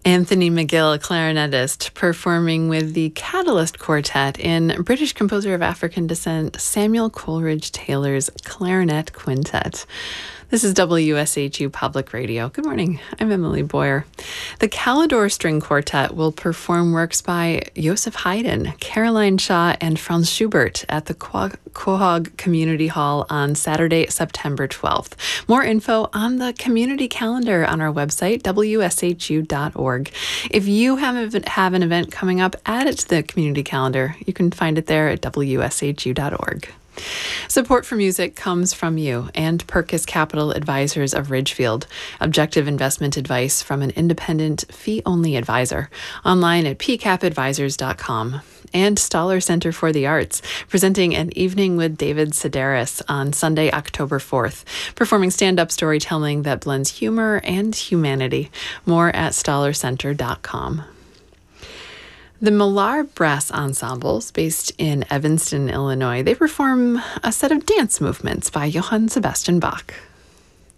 Anthony McGill, clarinetist, performing with the Catalyst Quartet in British composer of African descent Samuel Coleridge Taylor's Clarinet Quintet. This is WSHU Public Radio. Good morning. I'm Emily Boyer. The Calidor String Quartet will perform works by Joseph Haydn, Caroline Shaw, and Franz Schubert at the Quahog Community Hall on Saturday, September 12th. More info on the community calendar on our website, wshu.org. If you have an event coming up, add it to the community calendar. You can find it there at wshu.org. Support for music comes from you and Perkis Capital Advisors of Ridgefield. Objective investment advice from an independent, fee-only advisor. Online at pcapadvisors.com. And Stoller Center for the Arts, presenting an evening with David Sedaris on Sunday, October 4th, performing stand-up storytelling that blends humor and humanity. More at stollercenter.com. The Millar Brass Ensembles, based in Evanston, Illinois, they perform a set of dance movements by Johann Sebastian Bach.